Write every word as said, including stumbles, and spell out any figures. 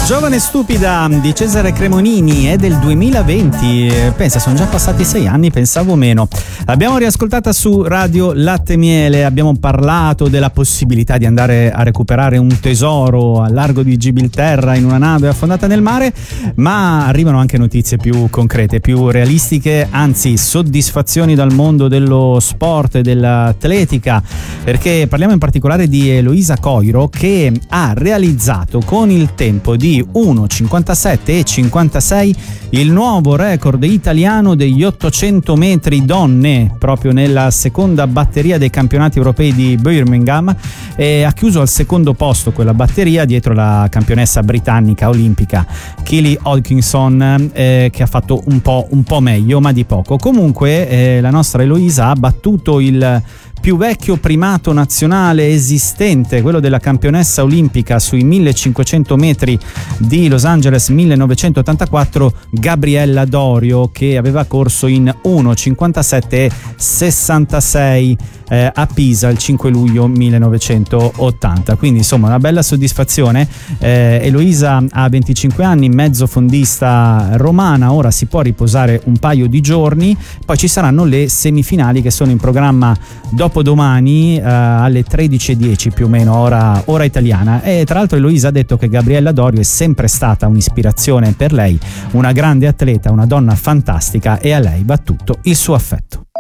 Giovane stupida di Cesare Cremonini è del duemilaventi, pensa, sono già passati sei anni, pensavo meno. L'abbiamo riascoltata su Radio Latte Miele, abbiamo parlato della possibilità di andare a recuperare un tesoro al largo di Gibilterra in una nave affondata nel mare, ma arrivano anche notizie più concrete, più realistiche, anzi soddisfazioni dal mondo dello sport e dell'atletica, perché parliamo in particolare di Eloisa Coiro, che ha realizzato con il tempo di uno cinquantasette e cinquantasei il nuovo record italiano degli ottocento metri donne, proprio nella seconda batteria dei campionati europei di Birmingham, e ha chiuso al secondo posto quella batteria dietro la campionessa britannica olimpica Keely Hodgkinson, eh, che ha fatto un po', un po' meglio, ma di poco. Comunque eh, la nostra Eloisa ha battuto il più vecchio primato nazionale esistente, quello della campionessa olimpica sui millecinquecento metri di Los Angeles millenovecentottantaquattro, Gabriella Dorio, che aveva corso in uno cinquantasette e sessantasei eh, a Pisa il cinque luglio millenovecentottanta. Quindi insomma una bella soddisfazione. eh, Eloisa ha venticinque anni, mezzo fondista romana, ora si può riposare un paio di giorni, poi ci saranno le semifinali che sono in programma dopodomani eh, alle tredici e dieci più o meno ora, ora italiana. E tra l'altro Eloisa ha detto che Gabriella Dorio è sempre stata un'ispirazione per lei, una grande atleta, una donna fantastica, e a lei va tutto il suo affetto.